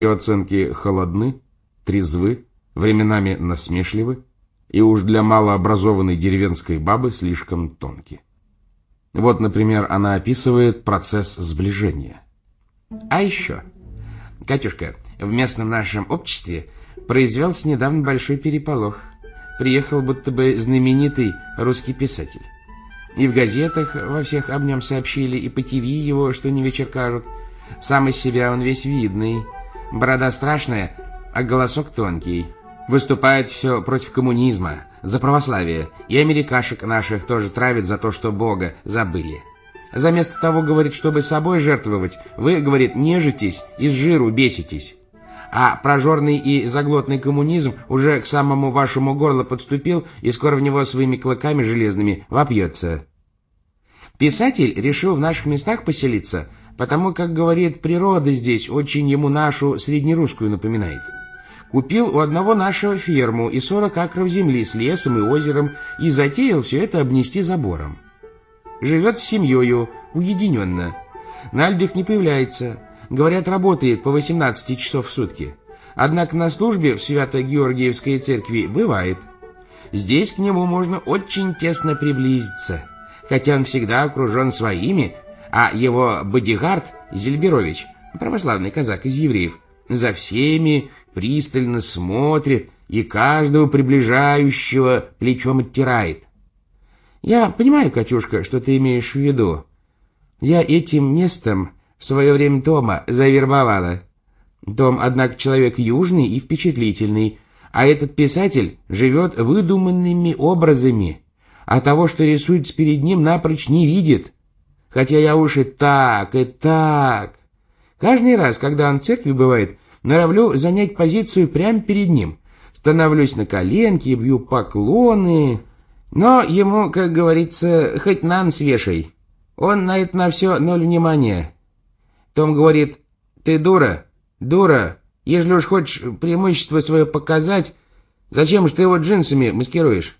Ее оценки холодны, трезвы, временами насмешливы, и уж для малообразованной деревенской бабы слишком тонки. Вот, например, она описывает процесс сближения. А еще, Катюшка, в местном нашем обществе произвелся недавно большой переполох. Приехал будто бы знаменитый русский писатель. И в газетах во всех об нем сообщили, и по ТВ его что ни вечер кажут. Сам из себя он весь видный, борода страшная, а голосок тонкий. Выступает все против коммунизма, за православие, и америкашек наших тоже травит за то, что Бога забыли. Заместо того, говорит, чтобы собой жертвовать, вы, говорит, нежитесь и с жиру беситесь. А прожорный и заглотный коммунизм уже к самому вашему горлу подступил и скоро в него своими клыками железными вопьется. Писатель решил в наших местах поселиться, потому как, говорит, природа здесь очень ему нашу среднерусскую напоминает. Купил у одного нашего ферму и 40 акров земли с лесом и озером и затеял все это обнести забором. Живет с семьей, уединенно. На людях не появляется. Говорят, работает по 18 часов в сутки. Однако на службе в Свято-Георгиевской церкви бывает. Здесь к нему можно очень тесно приблизиться, хотя он всегда окружен своими, а его бодигард Зельберович, православный казак из евреев, за всеми пристально смотрит и каждого приближающего плечом оттирает. Я понимаю, Катюшка, что ты имеешь в виду. Я этим местом в свое время Тома завербовала. Том, однако, человек южный и впечатлительный, а этот писатель живет выдуманными образами, а того, что рисуется перед ним, напрочь не видит. Хотя я уж и так. Каждый раз, когда он в церкви бывает, норовлю занять позицию прямо перед ним. Становлюсь на коленки и бью поклоны. Но ему, как говорится, хоть на нос вешай. Он на это на все ноль внимания. Том говорит: ты дура, ежели уж хочешь преимущество свое показать, зачем ж ты его джинсами маскируешь?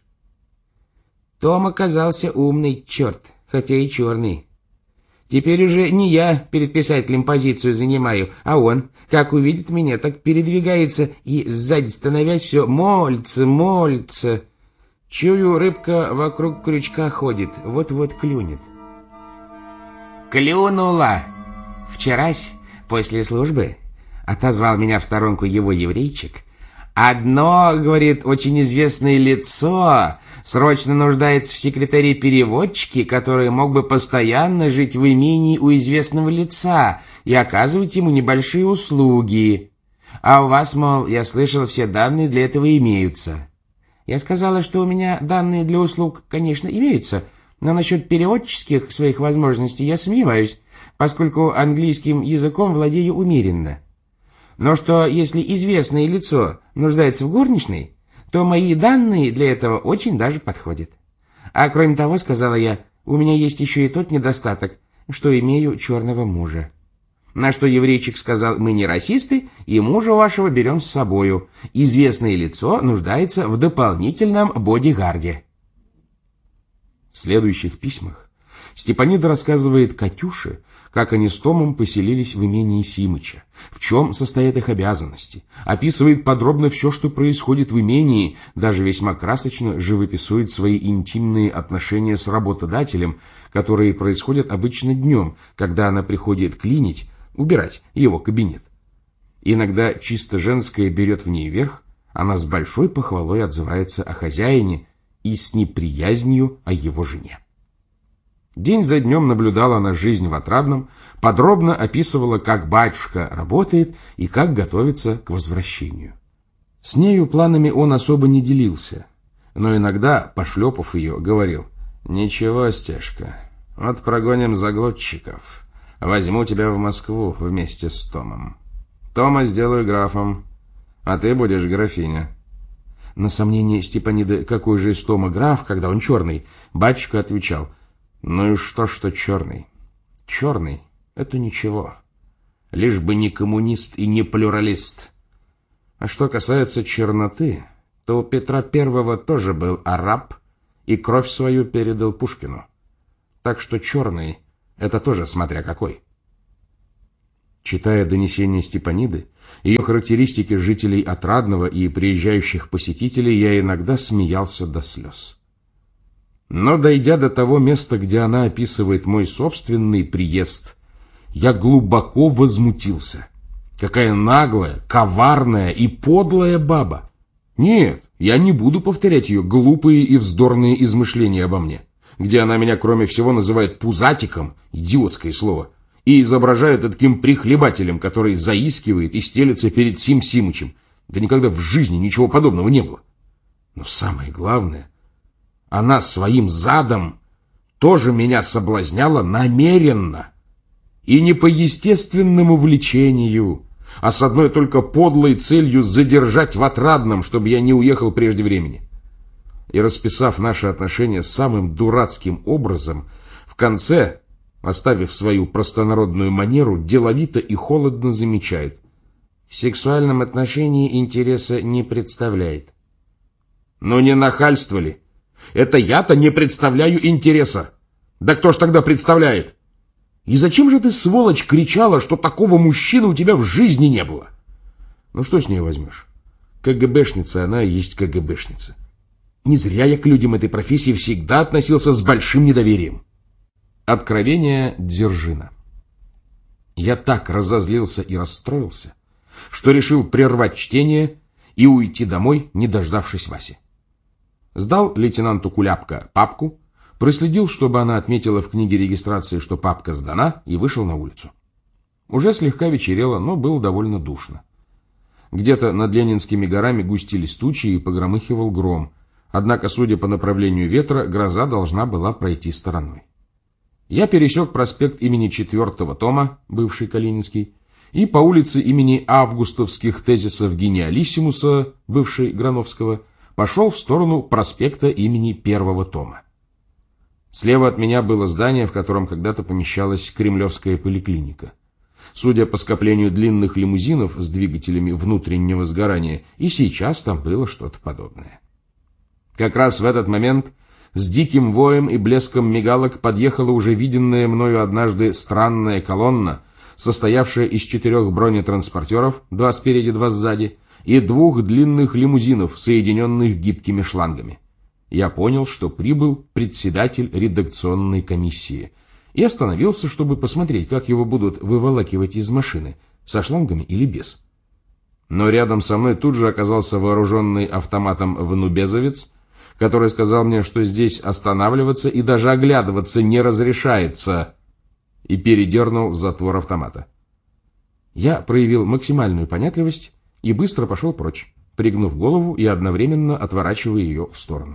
Том оказался умный черт, хотя и черный. Теперь уже не я перед писателем позицию занимаю, а он, как увидит меня, так передвигается и сзади становясь все молится. Чую, рыбка вокруг крючка ходит, вот-вот клюнет. Клюнула! Вчерась, после службы, отозвал меня в сторонку его еврейчик. Одно, говорит, очень известное лицо срочно нуждается в секретаре-переводчике, который мог бы постоянно жить в имении у известного лица и оказывать ему небольшие услуги. А у вас, мол, я слышал, все данные для этого имеются. Я сказала, что у меня данные для услуг, конечно, имеются, но насчет переводческих своих возможностей я сомневаюсь, поскольку английским языком владею умеренно. Но что если известное лицо нуждается в горничной, то мои данные для этого очень даже подходят. А кроме того, сказала я, у меня есть еще и тот недостаток, что имею черного мужа. На что еврейчик сказал: мы не расисты, и мужа вашего берем с собою. Известное лицо нуждается в дополнительном бодигарде. В следующих письмах Степанида рассказывает Катюше, как они с Томом поселились в имении Симыча, в чем состоят их обязанности, описывает подробно все, что происходит в имении, даже весьма красочно живописует свои интимные отношения с работодателем, которые происходят обычно днем, когда она приходит клинить, убирать его кабинет. Иногда чисто женское берет в ней верх, она с большой похвалой отзывается о хозяине и с неприязнью о его жене. День за днем наблюдала она жизнь в Отрадном, подробно описывала, как батюшка работает и как готовится к возвращению. С нею планами он особо не делился, но иногда, пошлепав ее, говорил: «Ничего, Стешка, вот прогоним заглотчиков, возьму тебя в Москву вместе с Томом. Тома сделаю графом, а ты будешь графиня». На сомнение Степаниды, какой же из Тома граф, когда он черный, батюшка отвечал: «Ну и что черный? Черный — это ничего. Лишь бы не коммунист и не плюралист. А что касается черноты, то у Петра I тоже был араб и кровь свою передал Пушкину. Так что черный — это тоже смотря какой». Читая донесения Степаниды, ее характеристики жителей Отрадного и приезжающих посетителей, я иногда смеялся до слез. Но, дойдя до того места, где она описывает мой собственный приезд, я глубоко возмутился. Какая наглая, коварная и подлая баба! Нет, я не буду повторять ее глупые и вздорные измышления обо мне, где она меня, кроме всего, называет пузатиком, идиотское слово, и изображает таким прихлебателем, который заискивает и стелется перед Сим Симычем. Да никогда в жизни ничего подобного не было. Но самое главное, она своим задом тоже меня соблазняла намеренно. И не по естественному влечению, а с одной только подлой целью задержать в Отрадном, чтобы я не уехал прежде времени. И расписав наши отношения самым дурацким образом, в конце, оставив свою простонародную манеру, деловито и холодно замечает: в сексуальном отношении интереса не представляет. Но не нахальство ли? Это я-то не представляю интереса. Да кто ж тогда представляет? И зачем же ты, сволочь, кричала, что такого мужчины у тебя в жизни не было? Ну что с нее возьмешь? КГБшница она и есть КГБшница. Не зря я к людям этой профессии всегда относился с большим недоверием. Откровение Дзержина. Я так разозлился и расстроился, что решил прервать чтение и уйти домой, не дождавшись Васи. Сдал лейтенанту Куляпко папку, проследил, чтобы она отметила в книге регистрации, что папка сдана, и вышел на улицу. Уже слегка вечерело, но было довольно душно. Где-то над Ленинскими горами густились тучи и погромыхивал гром, однако, судя по направлению ветра, гроза должна была пройти стороной. Я пересек проспект имени 4-го тома, бывший Калининский, и по улице имени Августовских тезисов Гениалиссимуса, бывшей Грановского, пошел в сторону проспекта имени 1-го тома. Слева от меня было здание, в котором когда-то помещалась Кремлевская поликлиника. Судя по скоплению длинных лимузинов с двигателями внутреннего сгорания, и сейчас там было что-то подобное. Как раз в этот момент с диким воем и блеском мигалок подъехала уже виденная мною однажды странная колонна, состоявшая из 4 бронетранспортеров, 2 спереди, 2 сзади, и 2 длинных лимузинов, соединенных гибкими шлангами. Я понял, что прибыл председатель редакционной комиссии, и остановился, чтобы посмотреть, как его будут выволакивать из машины, со шлангами или без. Но рядом со мной тут же оказался вооруженный автоматом внубезовец, который сказал мне, что здесь останавливаться и даже оглядываться не разрешается, и передернул затвор автомата. Я проявил максимальную понятливость и быстро пошел прочь, пригнув голову и одновременно отворачивая ее в сторону.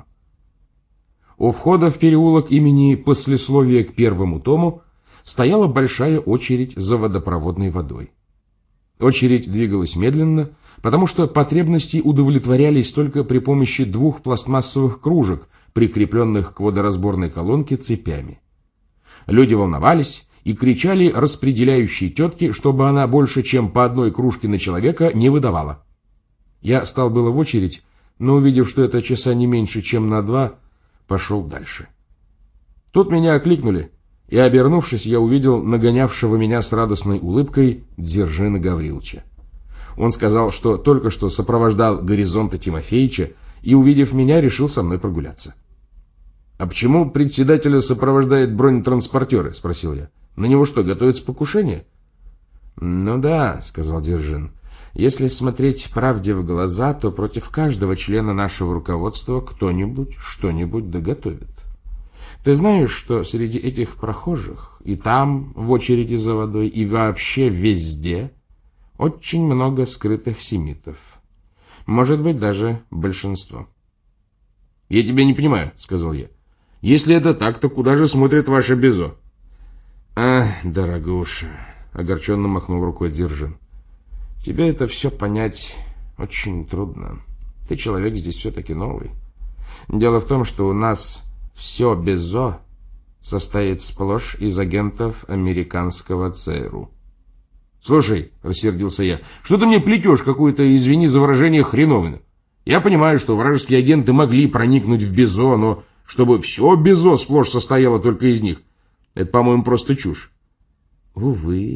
У входа в переулок имени Послесловия к 1-му тому стояла большая очередь за водопроводной водой. Очередь двигалась медленно, потому что потребности удовлетворялись только при помощи 2 пластмассовых кружек, прикрепленных к водоразборной колонке цепями. Люди волновались и кричали распределяющей тетке, чтобы она больше, чем по 1 кружке на человека, не выдавала. Я стал было в очередь, но, увидев, что это часа не меньше, чем на 2, пошел дальше. Тут меня окликнули, и, обернувшись, я увидел нагонявшего меня с радостной улыбкой Дзержина Гавриловича. Он сказал, что только что сопровождал Горизонта Тимофеевича и, увидев меня, решил со мной прогуляться. — А почему председателя сопровождает бронетранспортеры? — спросил я. — На него что, готовится покушение? — Ну да, — сказал Дзержин. — Если смотреть правде в глаза, то против каждого члена нашего руководства кто-нибудь что-нибудь доготовит. Ты знаешь, что среди этих прохожих, и там, в очереди за водой, и вообще везде, очень много скрытых семитов. Может быть, даже большинство. — Я тебя не понимаю, — сказал я. — Если это так, то куда же смотрит ваше Безо? — Ах, дорогуша, — огорченно махнул рукой Дзержин. — Тебе это все понять очень трудно. Ты человек здесь все-таки новый. Дело в том, что у нас все Безо состоит сплошь из агентов американского ЦРУ. — Слушай, — рассердился я, — что ты мне плетешь какую-то, извини за выражение, хреновину? Я понимаю, что вражеские агенты могли проникнуть в Безо, но чтобы все Безо сплошь состояло только из них, это, по-моему, просто чушь. — Увы,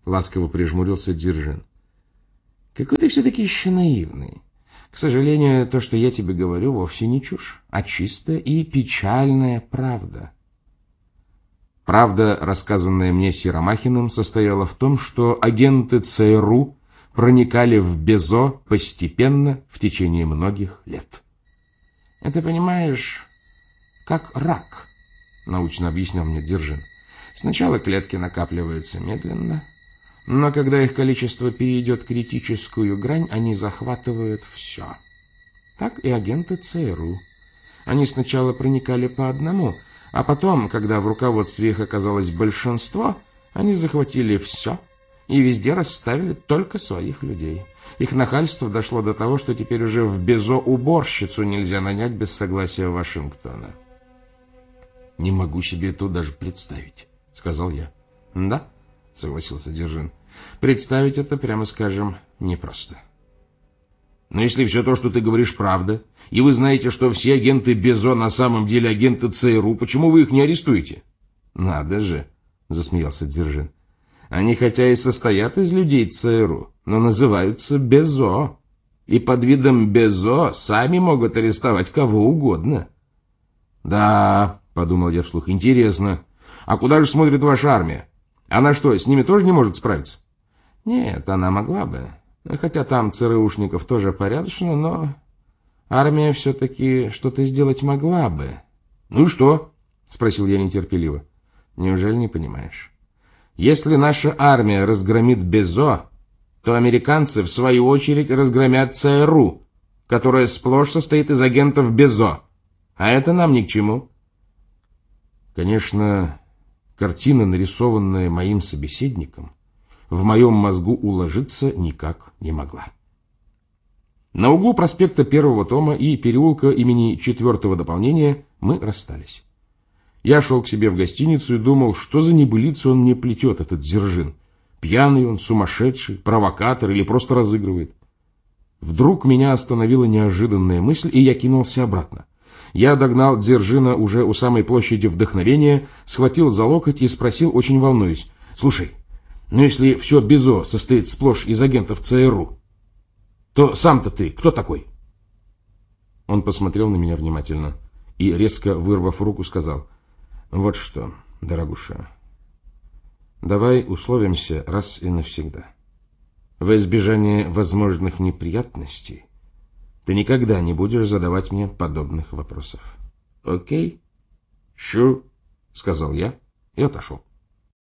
— ласково прижмурился Дзержин. «Какой ты все-таки еще наивный. К сожалению, то, что я тебе говорю, вовсе не чушь, а чистая и печальная правда». Правда, рассказанная мне Сиромахиным, состояла в том, что агенты ЦРУ проникали в Безо постепенно в течение многих лет. «Это, понимаешь, как рак», — научно объяснял мне Дзержин. «Сначала клетки накапливаются медленно, но когда их количество перейдет критическую грань, они захватывают все. Так и агенты ЦРУ. Они сначала проникали по одному, а потом, когда в руководстве их оказалось большинство, они захватили все и везде расставили только своих людей. Их нахальство дошло до того, что теперь уже в Безо уборщицу нельзя нанять без согласия Вашингтона». «Не могу себе это даже представить», — сказал я. «Да», — согласился Дзержин, — «представить это, прямо скажем, непросто». «Но если все то, что ты говоришь, правда, и вы знаете, что все агенты Безо на самом деле агенты ЦРУ, почему вы их не арестуете?» «Надо же», — засмеялся Дзержин. «Они хотя и состоят из людей ЦРУ, но называются Безо, и под видом Безо сами могут арестовать кого угодно». «Да», — подумал я вслух, — «интересно. А куда же смотрит ваша армия? Она что, с ними тоже не может справиться?» «Нет, она могла бы. Хотя там ЦРУшников тоже порядочно, но армия все-таки что-то сделать могла бы». «Ну и что?» — спросил я нетерпеливо. «Неужели не понимаешь? Если наша армия разгромит Безо, то американцы, в свою очередь, разгромят ЦРУ, которая сплошь состоит из агентов Безо. А это нам ни к чему». Конечно, картина, нарисованная моим собеседником, в моем мозгу уложиться никак не могла. На углу проспекта Первого тома и переулка имени Четвертого дополнения мы расстались. Я шел к себе в гостиницу и думал, что за небылицу он мне плетет, этот Дзержин. Пьяный он, сумасшедший, провокатор или просто разыгрывает. Вдруг меня остановила неожиданная мысль, и я кинулся обратно. Я догнал Дзержина уже у самой площади Вдохновения, схватил за локоть и спросил, очень волнуясь: «Слушай, ну если все Безо состоит сплошь из агентов ЦРУ, то сам-то ты кто такой?» Он посмотрел на меня внимательно и, резко вырвав руку, сказал: «Вот что, дорогуша, давай условимся раз и навсегда. Во избежание возможных неприятностей ты никогда не будешь задавать мне подобных вопросов. Окей?» «Sure», — сказал я и отошел.